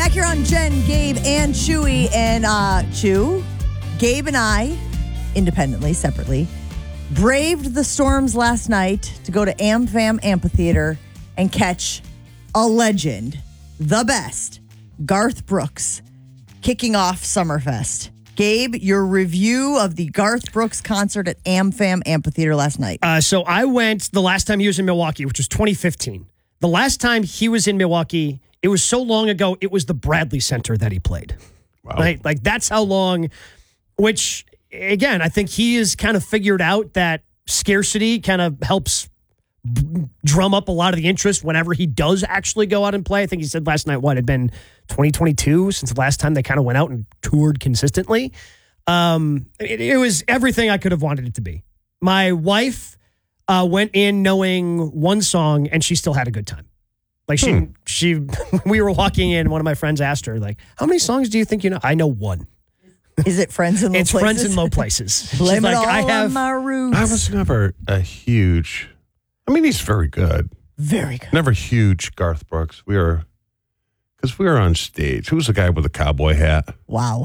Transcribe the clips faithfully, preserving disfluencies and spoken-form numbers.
Back here on Jen, Gabe, and Chewy. And uh, Chew, Gabe and I, independently, separately, braved the storms last night to go to AmFam Amphitheater and catch a legend, the best, Garth Brooks, kicking off Summerfest. Gabe, your review of the Garth Brooks concert at AmFam Amphitheater last night. Uh, so I went the last time he was in Milwaukee, which was twenty fifteen. The last time he was in Milwaukee, it was so long ago, it was the Bradley Center that he played. Wow. Right? Like, that's how long, which, again, I think he has kind of figured out that scarcity kind of helps b- drum up a lot of the interest whenever he does actually go out and play. I think he said last night, what, it had been twenty twenty-two since the last time they kind of went out and toured consistently. Um, it, it was everything I could have wanted it to be. My wife uh, went in knowing one song, and she still had a good time. Like she, hmm. she, we were walking in. One of my friends asked her, like, "How many songs do you think you know?" I know one. Is it Friends in Low it's Places? It's Friends in Low Places. Blame like, it all I have, on my roots. I was never a huge. I mean, he's very good. Very good. Never huge Garth Brooks. We were, because we were on stage. Who was the guy with the cowboy hat? Wow.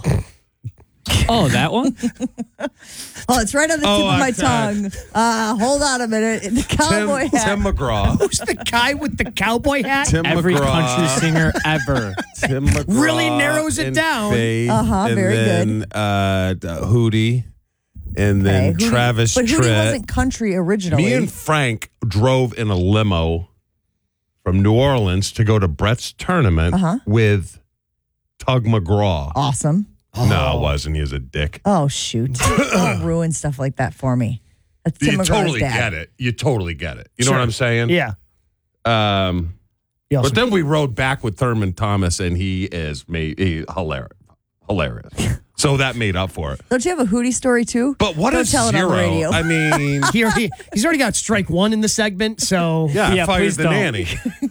Oh, that one? Oh, it's right on the tip Oh, of my I- tongue. Uh, hold on a minute. The cowboy Tim, hat. Tim McGraw. Who's the guy with the cowboy hat? Tim Every McGraw. country singer ever. Tim McGraw. Really narrows it and down. Faith, Uh-huh, and very then, good. Uh, Hootie. And then Okay, Hootie- Travis But Hootie Tritt. wasn't country originally. Me and Frank drove in a limo from New Orleans to go to Brett's tournament Uh-huh. with Tug McGraw. Awesome. No, it wasn't. He was a dick. Oh, shoot. Don't ruin stuff like that for me. That's Tim You McGraw's totally dad. get it. You totally get it. You know Sure. what I'm saying? Yeah. Um, He also- but then we rode back with Thurman Thomas, and he is made he, hilarious. Hilarious. So that made up for it. Don't you have a Hootie story, too? But what Don't a tell it on zero. the radio. I mean, he already, he's already got strike one in the segment, so yeah, Yeah, fired please the don't. nanny.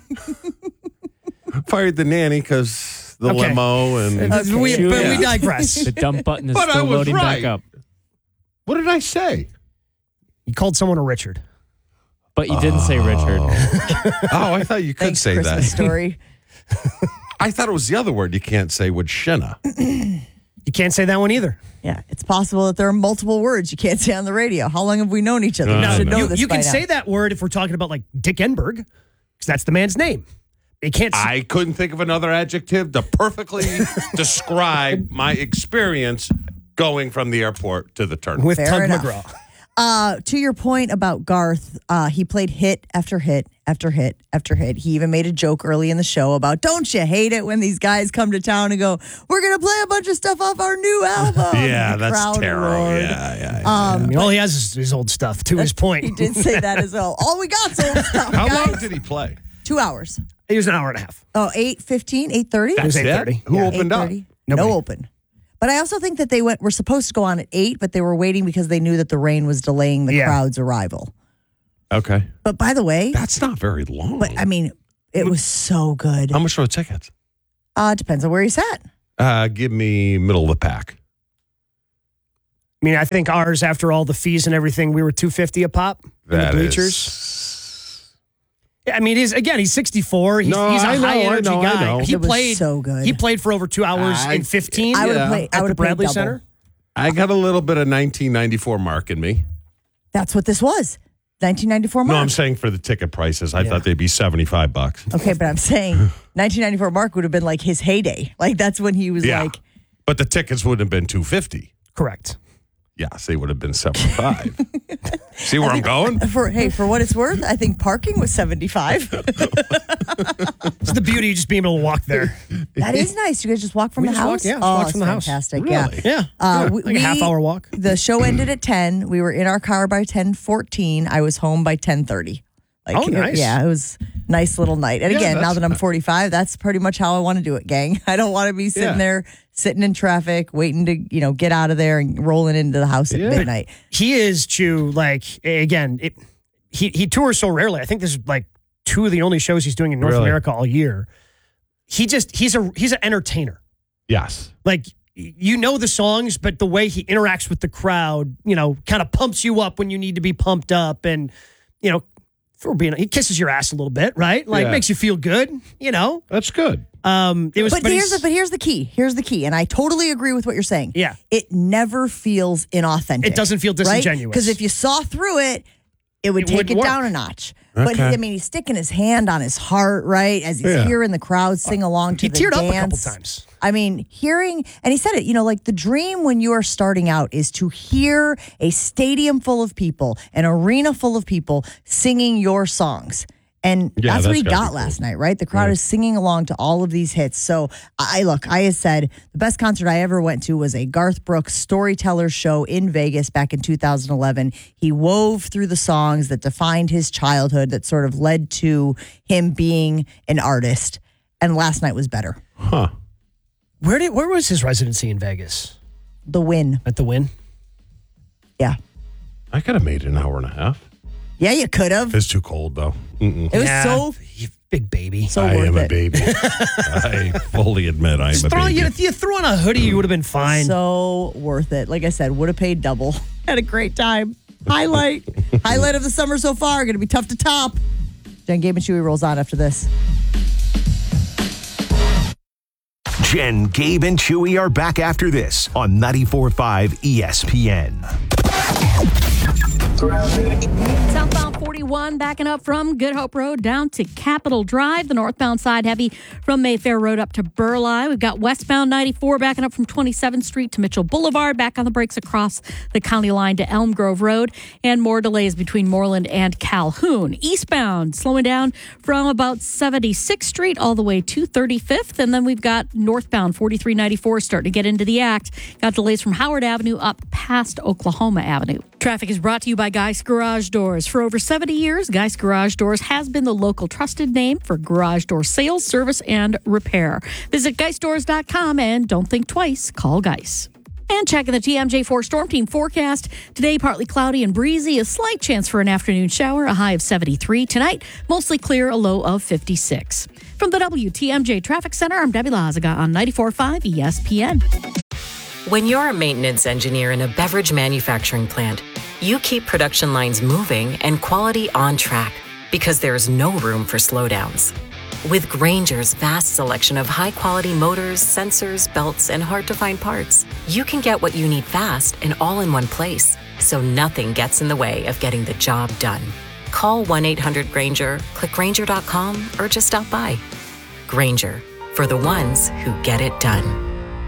Fired the nanny because the Okay. limo and. Okay. we, Sure. but we Yeah. digress. The dump button is But I still was loading right. back up. What did I say? You called someone a Richard. But you didn't say Richard. Oh, I thought you could Thanks, say Christmas that. story. I thought it was the other word you can't say with Shinna. You can't say that one either. Yeah, it's possible that there are multiple words you can't say on the radio. How long have we known each other? No, You no, should no. know you this you by can now. say that word if we're talking about like Dick Enberg, because that's the man's name. You can't. Say, I couldn't think of another adjective to perfectly describe my experience going from the airport to the tournament. with Fair Tug enough. McGraw. Uh, to your point about Garth, uh, he played hit after hit after hit after hit. He even made a joke early in the show about, don't you hate it when these guys come to town and go, we're going to play a bunch of stuff off our new album? Yeah, The that's crowd terrible. roared. Yeah, yeah, yeah. I mean, all he has is his old stuff. To his point, He did say that as well. All we got's old stuff, How guys. long did he play? Two hours. He was an hour and a half. Oh, eight fifteen, eight thirty? It was That's eight it? thirty. Who opened up? Nobody. No open. But I also think that they went were supposed to go on at eight, but they were waiting because they knew that the rain was delaying the Yeah. crowd's arrival. Okay. But by the way, That's not very long. but I mean, it was so good. How much are the tickets? Uh, depends on where you sat. Uh, give me middle of the pack. I mean, I think ours, after all the fees and everything, we were two fifty a pop in That the bleachers. is- Yeah, I mean, he's again, he's sixty-four. He's, No, he's a I know, high I energy know, I guy. know. He It was played so good. He played for over two hours I- in fifteen. I would Yeah. have played. I at would the have played Bradley double. Center. I got a little bit of nineteen ninety-four mark in me. That's what this was. nineteen ninety-four No, mark. I'm saying for the ticket prices. I Yeah. thought they'd be seventy-five bucks. Okay, but I'm saying nineteen ninety-four mark would have been like his heyday. Like that's when he was Yeah. like, But the tickets wouldn't have been two fifty. Correct. Yes, they would have been seventy-five. See where I'm going? for hey, for what it's worth, I think parking was seventy-five. It's the beauty of just being able to walk there. That is nice. You guys just walk from We the just walk- house. yeah, just oh, walk it's from the house. fantastic. Really? Yeah. Yeah. Uh, Yeah, we- like a half we- hour walk. The show ended at ten. We were in our car by ten fourteen. I was home by ten thirty. Like, Oh, nice. Yeah, it was a nice little night. And Yeah, again, now that's that I'm nice. forty-five, that's pretty much how I want to do it, gang. I don't want to be sitting Yeah. there, sitting in traffic, waiting to, you know, get out of there and rolling into the house at Yeah. midnight. He is Chew. Like again, it. He he tours so rarely. I think this is like two of the only shows he's doing in North Really? America all year. He just he's a he's an entertainer. Yes. Like you know the songs, but the way he interacts with the crowd, you know, kind of pumps you up when you need to be pumped up, and you know, for being he kisses your ass a little bit, right? Like Yeah. makes you feel good, you know. That's good. Um, it was, But, but here's he's- the, but here's the key. Here's the key, and I totally agree with what you're saying. Yeah. It never feels inauthentic. It doesn't feel disingenuous. Because if you saw through it, it would It take wouldn't it work. down a notch. But Okay. I mean, he's sticking his hand on his heart, right, as he's Yeah. hearing the crowd sing along to he the teared dance. up a couple times. I mean, hearing, and he said it, you know, like the dream when you are starting out is to hear a stadium full of people, an arena full of people singing your songs. And Yeah, that's what that's he gotta got be cool. last night, right? The crowd is singing along to all of these hits. So I look, I had said the best concert I ever went to was a Garth Brooks storyteller show in Vegas back in two thousand eleven. He wove through the songs that defined his childhood, that sort of led to him being an artist. And last night was better. Huh. Where did where was his residency in Vegas? The Win. At the Win? Yeah. I could have made it an hour and a half. Yeah, you could have. It's too cold, though. Mm-mm. It was Yeah, so, you big baby. so I worth am a it. baby. I fully admit I am Just a throw, baby. you, if you threw on a hoodie, you would have been fine. So worth it. Like I said, would have paid double. Had a great time. Highlight. Highlight of the summer so far. Going to be tough to top. Jen, Gabe, and Chewy rolls on after this. Jen, Gabe, and Chewy are back after this on ninety-four point five E S P N. Southbound forty-one backing up from Good Hope Road down to Capitol Drive. The northbound side heavy from Mayfair Road up to Burleigh. We've got westbound ninety-four backing up from twenty-seventh Street to Mitchell Boulevard. Back on the brakes across the county line to Elm Grove Road. And more delays between Moreland and Calhoun. Eastbound slowing down from about seventy-sixth Street all the way to thirty-fifth. And then we've got northbound forty-three ninety-four starting to get into the act. Got delays from Howard Avenue up past Oklahoma Avenue. Traffic is brought to you by Geist Garage Doors. For over seventy years, Geist Garage Doors has been the local trusted name for garage door sales, service, and repair. Visit geist doors dot com and don't think twice. Call Geist. And checking the T M J four Storm Team forecast. Today, partly cloudy and breezy. A slight chance for an afternoon shower. A high of seventy-three. Tonight, mostly clear. A low of fifty-six. From the W T M J Traffic Center, I'm Debbie Lazaga on ninety-four point five E S P N. When you're a maintenance engineer in a beverage manufacturing plant, you keep production lines moving and quality on track because there's no room for slowdowns. With Grainger's vast selection of high-quality motors, sensors, belts, and hard-to-find parts, you can get what you need fast and all in one place, so nothing gets in the way of getting the job done. Call one eight hundred Grainger, click Grainger dot com, or just stop by. Grainger, for the ones who get it done.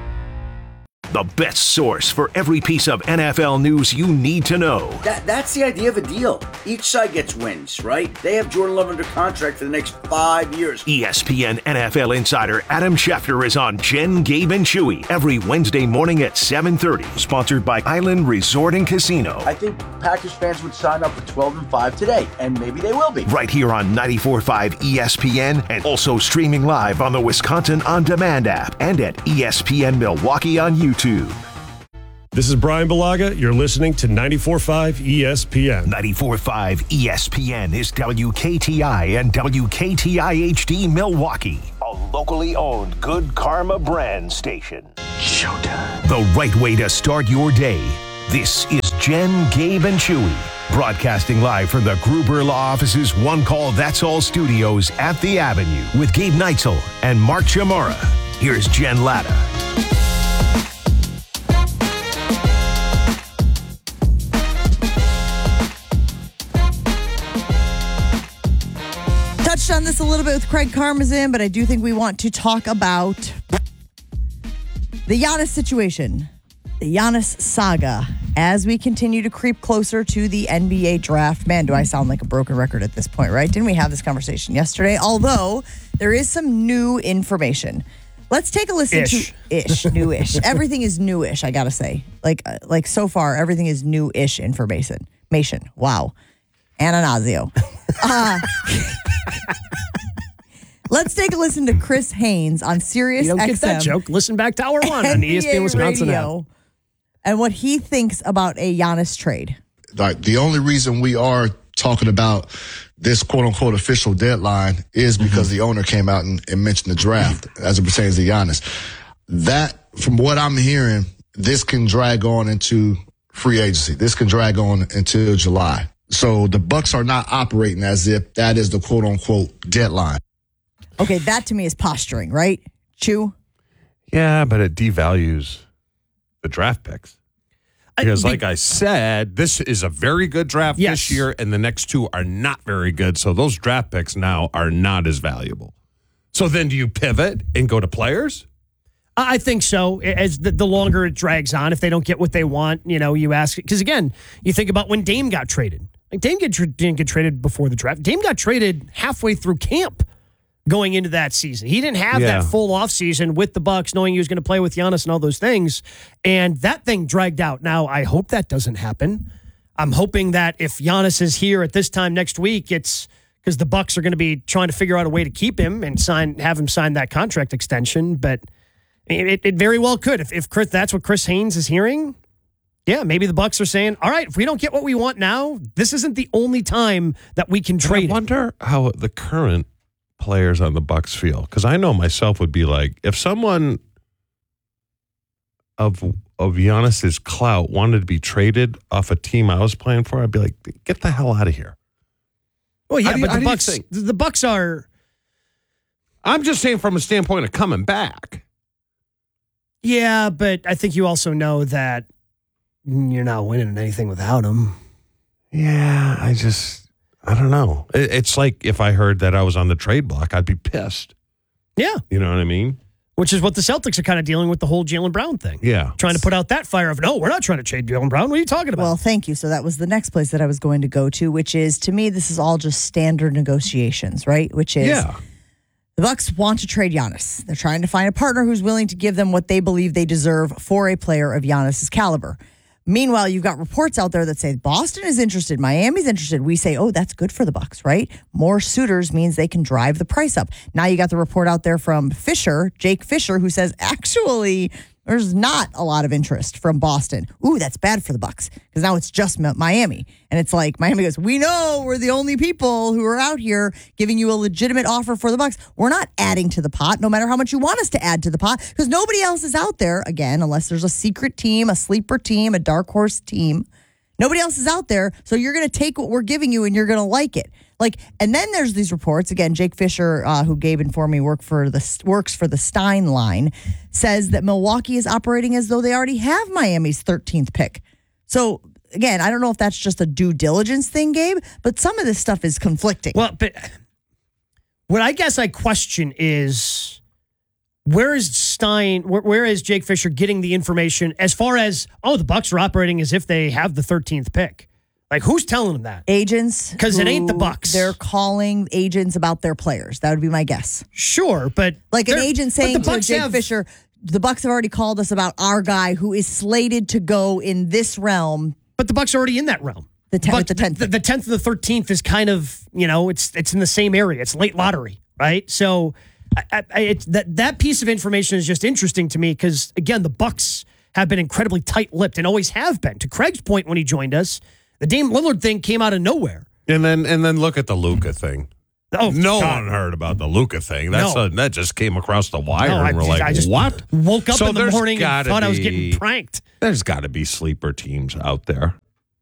The best source for every piece of N F L news you need to know. That, that's the idea of a deal. Each side gets wins, right? They have Jordan Love under contract for the next five years. E S P N N F L insider Adam Schefter is on Jen, Gabe, and Chewy every Wednesday morning at seven thirty. Sponsored by Island Resort and Casino. I think Packers fans would sign up for twelve and five today, and maybe they will be. Right here on ninety-four point five E S P N and also streaming live on the Wisconsin On Demand app and at E S P N Milwaukee on YouTube. This is Brian Balaga. You're listening to ninety-four point five E S P N. ninety-four point five E S P N is W K T I and W K T I H D Milwaukee, a locally owned Good Karma brand station. Showtime. The right way to start your day. This is Jen, Gabe, and Chewy, broadcasting live from the Gruber Law Office's One Call That's All studios at the Avenue with Gabe Neitzel and Mark Chamara. Here's Jen Latta. Touched on this a little bit with Craig Karmazin, but I do think we want to talk about the Giannis situation, the Giannis saga, as we continue to creep closer to the N B A draft. Man, do I sound like a broken record at this point, right? Didn't we have this conversation yesterday? Although there is some new information. Let's take a listen Ish. to ish, newish. Everything is newish, I gotta say. Like, uh, like so far, everything is new-ish information. Mation. Wow. Ananazio. Uh, let's take a listen to Chris Haynes on Sirius You don't X M. get that joke? Listen back to hour one on E S P N N B A Wisconsin app. Radio, and what he thinks about a Giannis trade. Like, the only reason we are talking about this quote unquote official deadline is because mm-hmm. the owner came out and, and mentioned the draft as it pertains to Giannis. That, from what I'm hearing, this can drag on into free agency. This can drag on until July. So the Bucks are not operating as if that is the quote unquote deadline. Okay, that to me is posturing, right? Chew? Yeah, but it devalues the draft picks. Because, I, like I said, this is a very good draft yes. this year, and the next two are not very good. So those draft picks now are not as valuable. So then do you pivot and go to players? I think so. As the, the longer it drags on, if they don't get what they want, you know, you ask. Because, again, you think about when Dame got traded. Like Dame get, didn't get traded before the draft. Dame got traded halfway through camp going into that season. He didn't have Yeah. that full offseason with the Bucks, knowing he was going to play with Giannis and all those things. And that thing dragged out. Now, I hope that doesn't happen. I'm hoping that if Giannis is here at this time next week, it's because the Bucks are going to be trying to figure out a way to keep him and sign, have him sign that contract extension. But it, it very well could. If, if Chris, that's what Chris Haynes is hearing, yeah, maybe the Bucks are saying, all right, if we don't get what we want now, this isn't the only time that we can trade. I wonder how the current players on the Bucks feel, because I know myself would be like, if someone of of Giannis's clout wanted to be traded off a team I was playing for, I'd be like, get the hell out of here. Well, yeah, How do you- but how the do you Bucks, think? the Bucks are. I'm just saying from a standpoint of coming back. Yeah, but I think you also know that you're not winning anything without him. Yeah, I just, I don't know. It, it's like if I heard that I was on the trade block, I'd be pissed. Yeah. You know what I mean? Which is what the Celtics are kind of dealing with the whole Jaylen Brown thing. Yeah. Trying to put out that fire of, no, we're not trying to trade Jaylen Brown. What are you talking about? Well, thank you. So that was the next place that I was going to go to, which is, to me, this is all just standard negotiations, right? Which is Yeah. the Bucks want to trade Giannis. They're trying to find a partner who's willing to give them what they believe they deserve for a player of Giannis's caliber. Meanwhile, you've got reports out there that say Boston is interested, Miami's interested. We say, oh, that's good for the Bucks, right? More suitors means they can drive the price up. Now you got the report out there from Fisher, Jake Fisher, who says actually there's not a lot of interest from Boston. Ooh, that's bad for the Bucks because now it's just Miami. And it's like Miami goes, we know we're the only people who are out here giving you a legitimate offer for the Bucks. We're not adding to the pot, no matter how much you want us to add to the pot, because nobody else is out there, again, unless there's a secret team, a sleeper team, a dark horse team. Nobody else is out there, so you're going to take what we're giving you and you're going to like it. Like, and then there's these reports. Again, Jake Fisher, uh, who Gabe informed me work for the works for the Stein line, says that Milwaukee is operating as though they already have Miami's thirteenth pick. So again, I don't know if that's just a due diligence thing, Gabe, but some of this stuff is conflicting. Well, but what I guess I question is, where is Stein, where, where is Jake Fisher getting the information as far as, oh, the Bucks are operating as if they have the thirteenth pick? Like, who's telling them that? Agents. Because it ain't the who Bucks. They're calling agents about their players. That would be my guess. Sure, but like an they're- agent but saying the to Bucks Jake have- Fisher, the Bucks have already called us about our guy who is slated to go in this realm. But the Bucks are already in that realm. The ten- But with the tenth. The, the tenth and the thirteenth is kind of, you know, it's it's in the same area. It's late lottery, right? So I, I, it's, that that piece of information is just interesting to me because, again, the Bucks have been incredibly tight-lipped and always have been. To Craig's point when he joined us, the Dame Lillard thing came out of nowhere. And then and then look at the Luka thing. Oh, no God. one heard about the Luka thing. That's No. a, that just came across the wire, No, I- and we're like, I just what? woke up So in the there's morning and gotta thought I was be- getting pranked. There's got to be sleeper teams out there.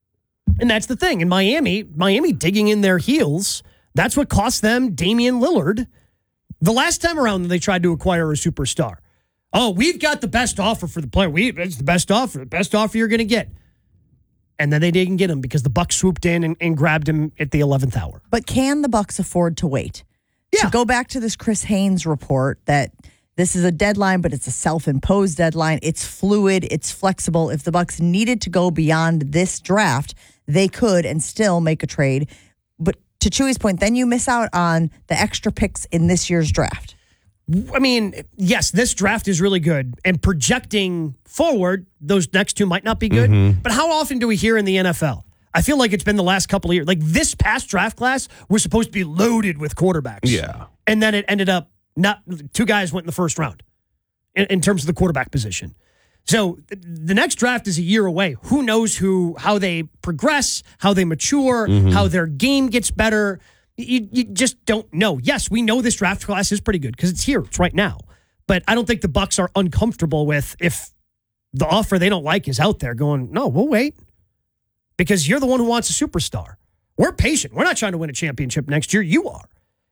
And that's the thing. In Miami, Miami digging in their heels, that's what cost them Damian Lillard the last time around that they tried to acquire a superstar. Oh, we've got the best offer for the player. We It's the best offer, the best offer you're going to get. And then they didn't get him because the Bucks swooped in and, and grabbed him at the eleventh hour. But can the Bucks afford to wait? Yeah. To go back to this Chris Haynes report that this is a deadline, but it's a self-imposed deadline. It's fluid. It's flexible. If the Bucks needed to go beyond this draft, they could and still make a trade. But to Chewy's point, then you miss out on the extra picks in this year's draft. I mean, yes, this draft is really good. And projecting forward, those next two might not be good. Mm-hmm. But how often do we hear in the N F L? I feel like it's been the last couple of years. Like this past draft class, we're supposed to be loaded with quarterbacks. Yeah. And then it ended up not two guys went in the first round in, in terms of the quarterback position. So th- the next draft is a year away. Who knows who, how they progress, how they mature, Mm-hmm. how their game gets better. You, you just don't know. Yes, we know this draft class is pretty good because it's here. It's right now. But I don't think the Bucks are uncomfortable with if the offer they don't like is out there going, no, we'll wait because you're the one who wants a superstar. We're patient. We're not trying to win a championship next year. You are.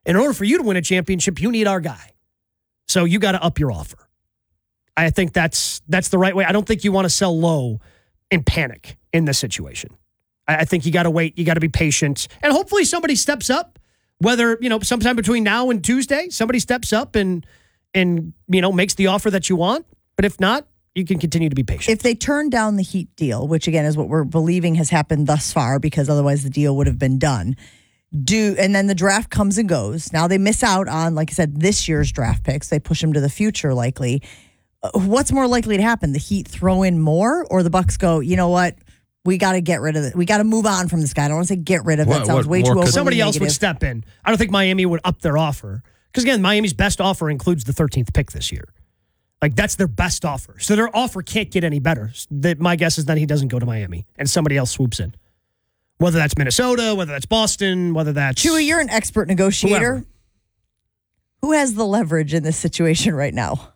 In order for you to win a championship, you need our guy. So you got to up your offer. I think that's that's the right way. I don't think you want to sell low and panic in this situation. I, I think you got to wait. You got to be patient. And hopefully somebody steps up, whether, you know, sometime between now and Tuesday, somebody steps up and, and you know, makes the offer that you want. But if not, you can continue to be patient. If they turn down the Heat deal, which again is what we're believing has happened thus far, because otherwise the deal would have been done, do and then the draft comes and goes. Now they miss out on, like I said, this year's draft picks. They push them to the future likely. What's more likely to happen? The Heat throw in more, or the Bucks go, you know what? We got to get rid of it. We got to move on from this guy. I don't want to say get rid of it. What- That sounds what way more too could- overly Somebody else negative. would step in. I don't think Miami would up their offer. Because again, Miami's best offer includes the thirteenth pick this year. Like, that's their best offer. So their offer can't get any better. That my guess is that he doesn't go to Miami and somebody else swoops in. Whether that's Minnesota, whether that's Boston, whether that's... Chewy, you're an expert negotiator. Whoever. Who has the leverage in this situation right now?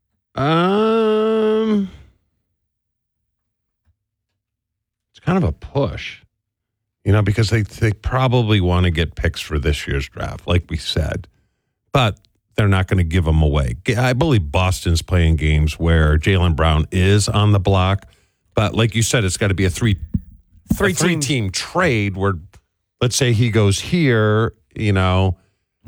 Um, it's kind of a push, you know, because they they probably want to get picks for this year's draft, like we said, but they're not going to give them away. I believe Boston's playing games where Jaylen Brown is on the block, but like you said, it's got to be a three Three a three team. team trade where, let's say he goes here, you know.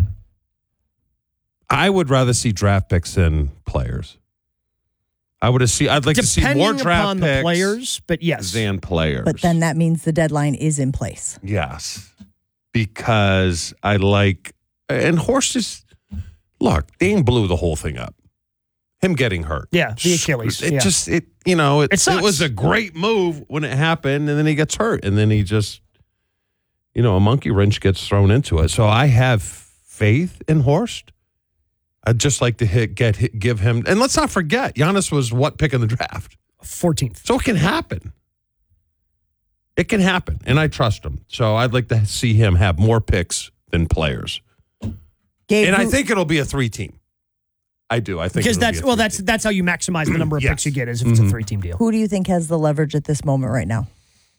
I would rather see draft picks than players. I would have see. I'd like to see Depending more draft upon picks the players, but yes. than players. But then that means the deadline is in place. yes, because I like and Horst is look. Dane blew the whole thing up. Him getting hurt. Yeah, the Achilles. It yeah. just it you know it, It sucks. it was a great move when it happened, and then he gets hurt, and then he just you know a monkey wrench gets thrown into it. So I have faith in Horst. I'd just like to hit, get hit, give him, and let's not forget, Giannis was what pick in the draft? fourteenth. So it can happen. It can happen, and I trust him. So I'd like to see him have more picks than players, Gabe, and I who- think it'll be a three-team. I do. I think Because it'll that's be a well, that's three-team. that's how you maximize the number of Yes. picks you get is if it's a three team deal. who do you think has the leverage at this moment right now?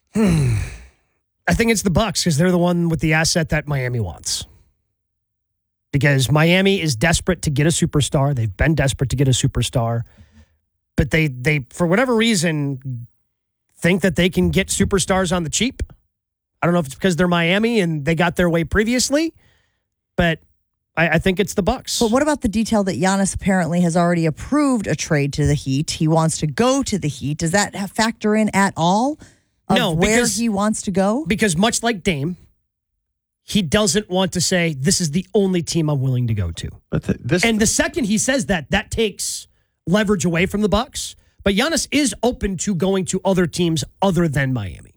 I think it's the Bucks because they're the one with the asset that Miami wants. Because Miami is desperate to get a superstar. They've been desperate to get a superstar. But they they for whatever reason think that they can get superstars on the cheap. I don't know if it's because they're Miami and they got their way previously, but I, I think it's the Bucks. But what about the detail that Giannis apparently has already approved a trade to the Heat? He wants to go to the Heat. Does that have- factor in at all of No, where because- he wants to go? Because much like Dame, he doesn't want to say, this is the only team I'm willing to go to. But th- this And the second he says that, that takes leverage away from the Bucks. But Giannis is open to going to other teams other than Miami.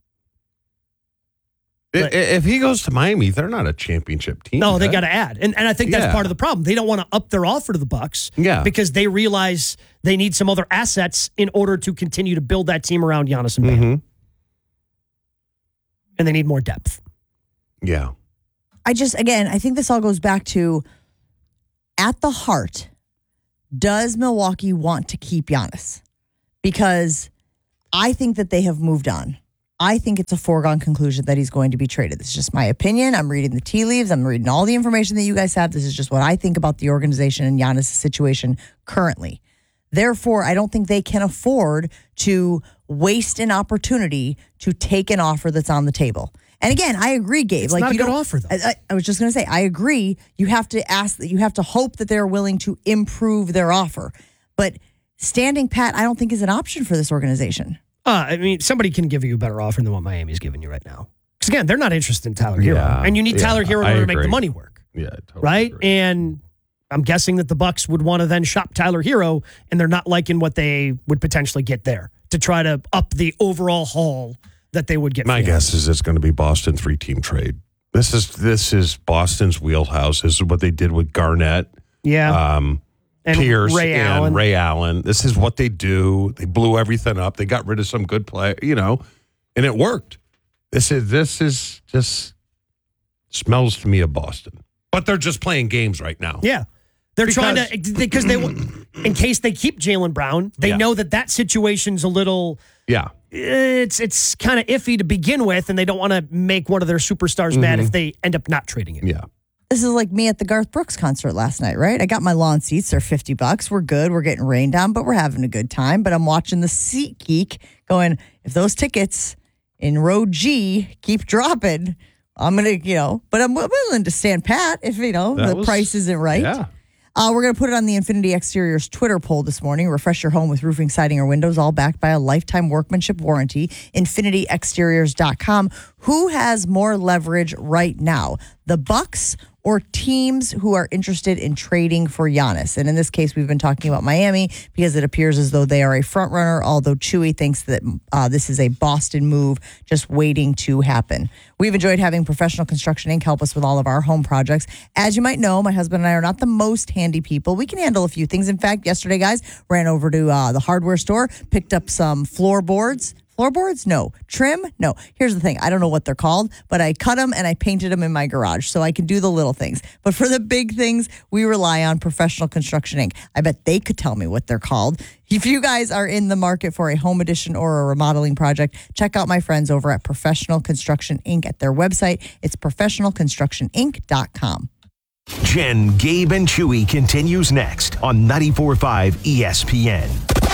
I- if he goes to Miami, they're not a championship team. No, they right? got to add. And, and I think that's Yeah. part of the problem. They don't want to up their offer to the Bucks Yeah. because they realize they need some other assets in order to continue to build that team around Giannis and Bam. Mhm. And they need more depth. Yeah. I just, again, I think this all goes back to at the heart, does Milwaukee want to keep Giannis? Because I think that they have moved on. I think it's a foregone conclusion that he's going to be traded. This is just my opinion. I'm reading the tea leaves. I'm reading all the information that you guys have. This is just what I think about the organization and Giannis' situation currently. Therefore, I don't think they can afford to waste an opportunity to take an offer that's on the table. And again, I agree, Gabe. It's like not a you good don't- offer, though. I, I, I was just going to say, I agree. You have to ask that. You have to hope that they're willing to improve their offer. But standing pat, I don't think is an option for this organization. Uh, I mean, somebody can give you a better offer than what Miami's giving you right now. Because again, they're not interested in Tyler Hero, Yeah, and you need yeah, Tyler Hero in I order to make agree. the money work, Yeah. I totally right? agree. And I'm guessing that the Bucks would want to then shop Tyler Hero, and they're not liking what they would potentially get there to try to up the overall haul that they would get. My for him. guess is it's going to be Boston three-team trade. This is this is Boston's wheelhouse. This is what they did with Garnett, yeah, um, and Pierce, Ray and Allen. Ray Allen. This is what they do. They blew everything up. They got rid of some good play, you know, and it worked. This is this is just smells to me of Boston. But they're just playing games right now. Yeah. They're Because- trying to, because they, in case they keep Jaylen Brown, they Yeah. know that that situation's a little, Yeah. it's it's kind of iffy to begin with, and they don't want to make one of their superstars mad if they end up not trading him. Yeah. This is like me at the Garth Brooks concert last night, right? I got my lawn seats. They're fifty bucks. We're good. We're getting rained on, but we're having a good time. But I'm watching the SeatGeek going, if those tickets in row G keep dropping, I'm going to, you know, but I'm willing to stand pat if, you know, That the was- price isn't right. Yeah. Uh, we're going to put it on the Infinity Exteriors Twitter poll this morning. Refresh your home with roofing, siding, or windows, all backed by a lifetime workmanship warranty. infinity exteriors dot com. Who has more leverage right now? The Bucks or teams who are interested in trading for Giannis? And in this case, we've been talking about Miami because it appears as though they are a front runner, although Chewy thinks that uh, this is a Boston move just waiting to happen. We've enjoyed having Professional Construction Incorporated help us with all of our home projects. As you might know, my husband and I are not the most handy people. We can handle a few things. In fact, yesterday, guys, ran over to uh, the hardware store, picked up some floorboards. Floorboards? No. Trim? No. Here's the thing. I don't know what they're called, but I cut them and I painted them in my garage so I can do the little things. But for the big things, we rely on Professional Construction Incorporated. I bet they could tell me what they're called. If you guys are in the market for a home addition or a remodeling project, check out my friends over at Professional Construction Incorporated at their website. It's professional construction inc dot com. Jen, Gabe, and Chewy continues next on ninety-four point five E S P N.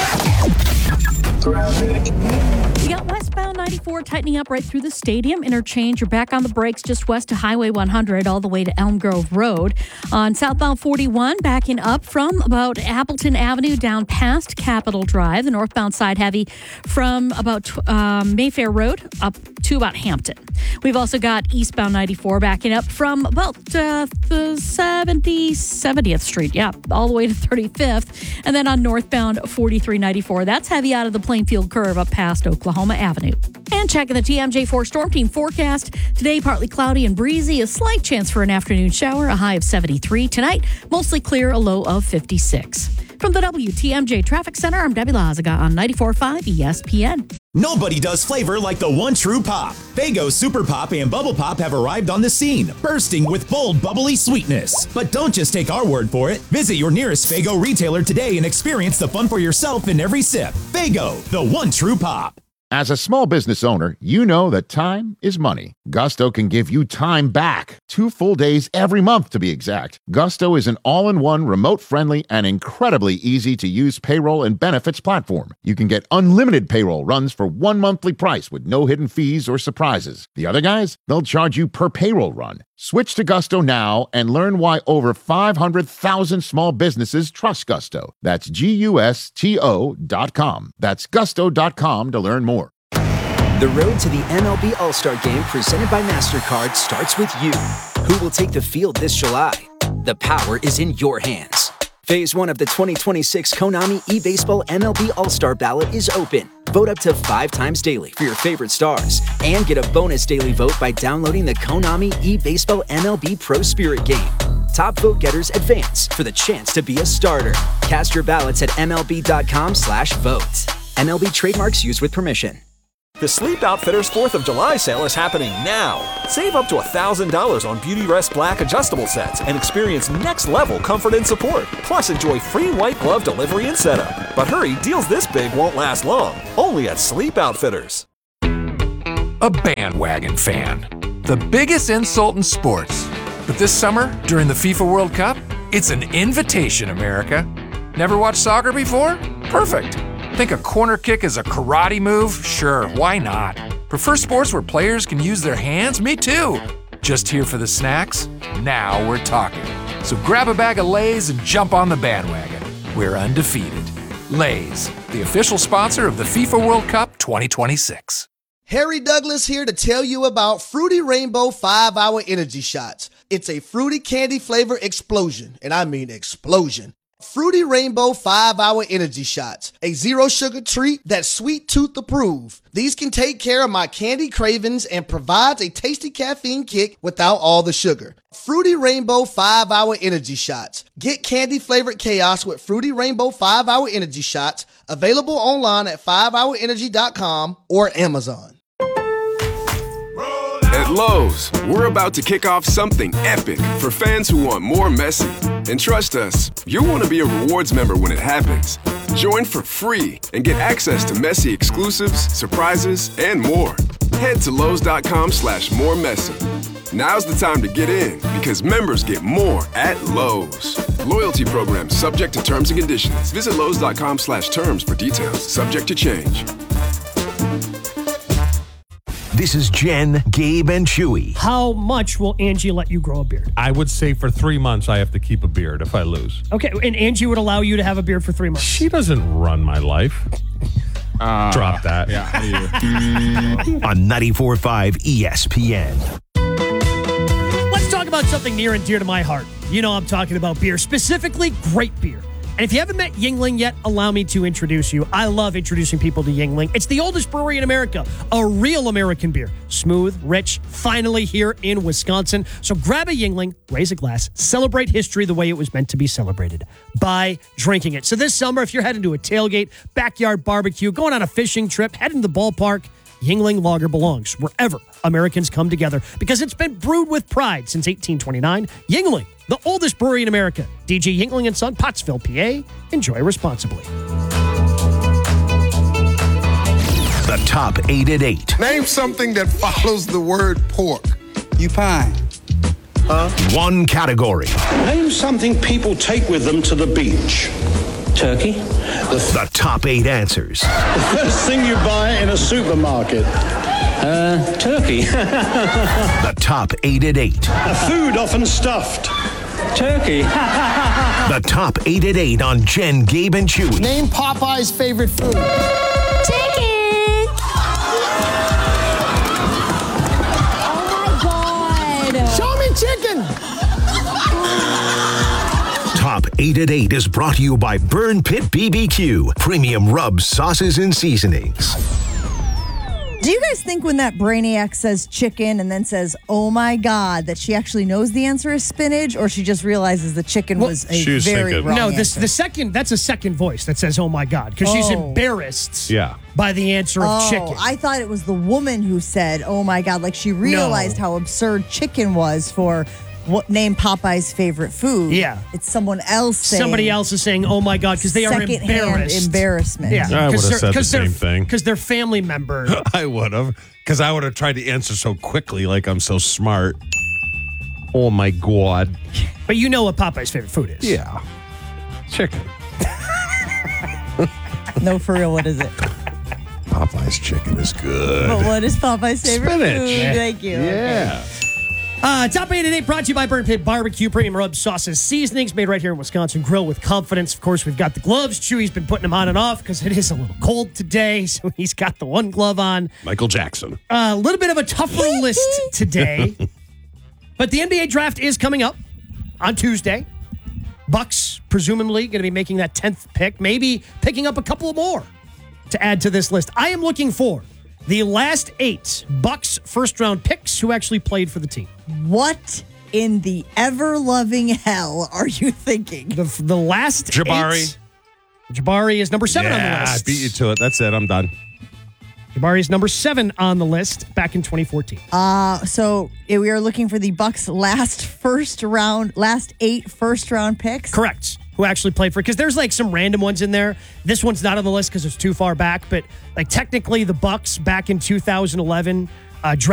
We got westbound ninety-four tightening up right through the stadium interchange. You're back on the brakes just west of Highway one hundred all the way to Elm Grove Road. On southbound forty-one, backing up from about Appleton Avenue down past Capitol Drive. The northbound side heavy from about um, Mayfair Road up to about Hampton. We've also got eastbound ninety-four backing up from about uh, the seventy, seventieth Street. Yeah, all the way to thirty-fifth. And then on northbound forty-three ninety-four, that's heavy out of the Plainfield curve up past Oklahoma Avenue. And checking the T M J four Storm Team forecast. Today, partly cloudy and breezy. A slight chance for an afternoon shower. A high of seventy-three. Tonight, mostly clear. A low of fifty-six. From the W T M J Traffic Center, I'm Debbie Lazaga on ninety-four point five E S P N. Nobody does flavor like the one true pop. Faygo Super Pop and Bubble Pop have arrived on the scene, bursting with bold, bubbly sweetness. But don't just take our word for it. Visit your nearest Faygo retailer today and experience the fun for yourself in every sip. Faygo, the one true pop. As a small business owner, you know that time is money. Gusto can give you time back. Two full days every month, to be exact. Gusto is an all-in-one, remote-friendly, and incredibly easy-to-use payroll and benefits platform. You can get unlimited payroll runs for one monthly price with no hidden fees or surprises. The other guys, they'll charge you per payroll run. Switch to Gusto now and learn why over five hundred thousand small businesses trust Gusto. That's G U S T O dot com. That's gusto dot com to learn more. The road to the M L B All-Star Game presented by MasterCard starts with you. Who will take the field this July? The power is in your hands. Phase one of the twenty twenty-six Konami eBaseball M L B All-Star Ballot is open. Vote up to five times daily for your favorite stars and get a bonus daily vote by downloading the Konami eBaseball M L B Pro Spirit game. Top vote getters advance for the chance to be a starter. Cast your ballots at M L B dot com slash vote. M L B trademarks used with permission. The Sleep Outfitters fourth of July sale is happening now. Save up to one thousand dollars on Beautyrest Black adjustable sets and experience next-level comfort and support. Plus, enjoy free white glove delivery and setup. But hurry, deals this big won't last long. Only at Sleep Outfitters. A bandwagon fan. The biggest insult in sports. But this summer, during the FIFA World Cup, it's an invitation, America. Never watched soccer before? Perfect. Think a corner kick is a karate move? Sure, why not? Prefer sports where players can use their hands? Me too. Just here for the snacks? Now we're talking. So grab a bag of Lay's and jump on the bandwagon. We're undefeated. Lay's, the official sponsor of the FIFA World Cup twenty twenty-six. Harry Douglas here to tell you about Fruity Rainbow five hour Energy Shots. It's a fruity candy flavor explosion, and I mean explosion. Fruity Rainbow five hour Energy Shots, a zero sugar treat that's sweet tooth approved. These can take care of my candy cravings and provides a tasty caffeine kick without all the sugar. Fruity Rainbow five hour Energy Shots. Get candy flavored chaos with Fruity Rainbow five hour Energy Shots, available online at five hour energy dot com or Amazon. At Lowe's, we're about to kick off something epic for fans who want more Messi. And trust us, you'll want to be a rewards member when it happens. Join for free and get access to Messi exclusives, surprises, and more. Head to Lowe's dot com slash more Messi. Now's the time to get in because members get more at Lowe's. Loyalty program subject to terms and conditions. Visit Lowe's.com slash terms for details. Subject to change. This is Jen, Gabe, and Chewy. How much will Angie let you grow a beard? I would say for three months I have to keep a beard if I lose. Okay, and Angie would allow you to have a beard for three months. She doesn't run my life. Uh, Drop that. Yeah. On ninety-four point five E S P N. Let's talk about something near and dear to my heart. You know I'm talking about beer, specifically great beer. And if you haven't met Yuengling yet, allow me to introduce you. I love introducing people to Yuengling. It's the oldest brewery in America, a real American beer. Smooth, rich, finally here in Wisconsin. So grab a Yuengling, raise a glass, celebrate history the way it was meant to be celebrated, by drinking it. So this summer, if you're heading to a tailgate, backyard barbecue, going on a fishing trip, heading to the ballpark, Yuengling Lager belongs wherever Americans come together because it's been brewed with pride since eighteen twenty-nine. Yuengling, the oldest brewery in America. D G Yuengling and Son, Pottsville, P A. Enjoy responsibly. The top eight at eight. Name something that follows the word pork. You pine. Huh? One category. Name something people take with them to the beach. Turkey. The, the top eight answers. The first thing you buy in a supermarket. Uh, turkey. The top eight at eight. A food often stuffed. Turkey. The top eight at eight on Jen, Gabe, and Chewy. Name Popeye's favorite food. Chicken. Oh my God. Show me chicken. Top eight at eight is brought to you by Burn Pit B B Q. Premium rubs, sauces, and seasonings. Do you guys think when that brainiac says chicken and then says, oh my God, that she actually knows the answer is spinach, or she just realizes the chicken was a she was very thinking- wrong No, answer? this the second, that's a second voice that says, oh my God, because she's Oh. embarrassed Yeah. by the answer of Oh, chicken. I thought it was the woman who said, oh my God, like she realized how absurd chicken was for what name Popeye's favorite food. Yeah. It's someone else saying. Somebody else is saying, oh my God, because they are Secondhand embarrassed. embarrassment. Yeah, I would have said the they're- same thing. Because their family member. I would have. Because I would have tried to answer so quickly, like I'm so smart. Oh my God. But you know what Popeye's favorite food is. Yeah. Chicken. No, for real, what is it? Popeye's chicken is good. But what is Popeye's favorite Spinach. food? Yeah. Thank you. Yeah. Uh, top eight at eight brought to you by Burn Pit Barbecue, premium rub sauces, seasonings made right here in Wisconsin. Grill with confidence. Of course, we've got the gloves. Chewy's been putting them on and off because it is a little cold today, so he's got the one glove on. Michael Jackson. A little bit of a tougher list today, but the N B A draft is coming up on Tuesday. Bucks presumably going to be making that tenth pick, maybe picking up a couple more to add to this list. I am looking for the last eight Bucks first round picks who actually played for the team. What in the ever-loving hell are you thinking? The, the last Jabari. eight- Jabari is number seven on the Yeah, I list. beat you to it. That's it. I'm done. Jabari is number seven on the list back in twenty fourteen. Uh, so eh, we are looking for the Bucks' last first round, last eight first round picks. Correct. Who actually played for it. Because there's like some random ones in there. This one's not on the list because it's too far back. But like technically the Bucks back in two thousand eleven uh,